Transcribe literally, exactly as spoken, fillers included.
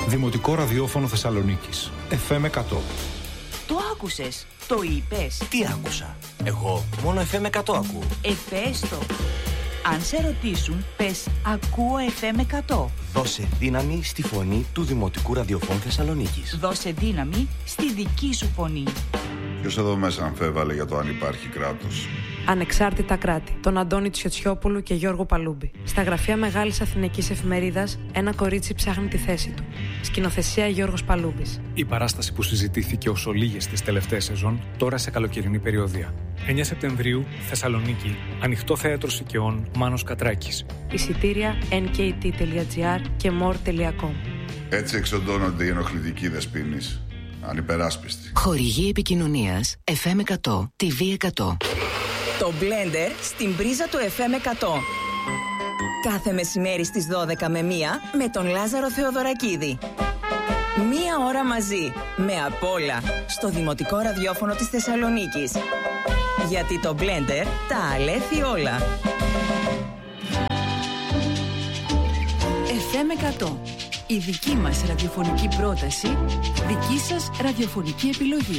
Δημοτικό ραδιόφωνο Θεσσαλονίκης. εφ εμ εκατό. Το άκουσες, το είπες. Τι άκουσα? Εγώ μόνο εφ εμ εκατό ακούω. Εφέστο. Αν σε ρωτήσουν, πες ακούω εφ εμ εκατό. Δώσε δύναμη στη φωνή του Δημοτικού Ραδιοφώνου Θεσσαλονίκης. Δώσε δύναμη στη δική σου φωνή. Ποιος εδώ μέσα αμφέβαλε για το αν υπάρχει κράτος? Ανεξάρτητα κράτη. Τον Αντώνη Τσιοτσιόπουλου και Γιώργο Παλούμπη. Στα γραφεία Μεγάλης Αθηναϊκής Εφημερίδας, ένα κορίτσι ψάχνει τη θέση του. Σκηνοθεσία Γιώργος Παλούμπης. Η παράσταση που συζητήθηκε ως ολίγες τις τελευταίες σεζόν, τώρα σε καλοκαιρινή περιοδία. εννιά Σεπτεμβρίου, Θεσσαλονίκη, Ανοιχτό Θέατρο Σικαιών, Μάνος Κατράκης. Εισιτήρια εν κέι τι τελεία τζι άρ και μορ τελεία κομ. Έτσι εξοντώνονται οι ενοχλητικοί δεσποίνεις. Ανυπεράσπιστοι. Χορηγή επικοινωνίας εφ εμ εκατό, τι βι εκατό. Το Blender στην πρίζα του εφ εμ εκατό. Κάθε μεσημέρι στις δώδεκα με μία με τον Λάζαρο Θεοδωρακίδη. Μία ώρα μαζί, με απ' όλα, στο Δημοτικό Ραδιόφωνο της Θεσσαλονίκης. Γιατί το Blender τα αλέθει όλα. εφ εμ εκατό. Η δική μας ραδιοφωνική πρόταση, δική σας ραδιοφωνική επιλογή.